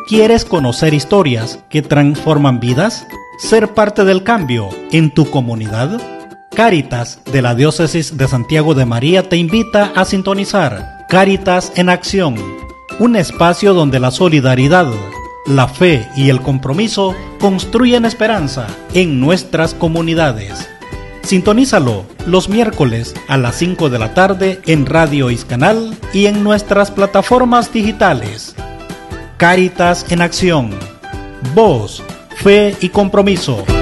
¿Quieres conocer historias que transforman vidas? ¿Ser parte del cambio en tu comunidad? Cáritas de la Diócesis de Santiago de María te invita a sintonizar Cáritas en Acción, un espacio donde la solidaridad, la fe y el compromiso construyen esperanza en nuestras comunidades. Sintonízalo los miércoles a las 5 de la tarde en Radio Iscanal y en nuestras plataformas digitales. Cáritas en Acción. Voz, fe y compromiso.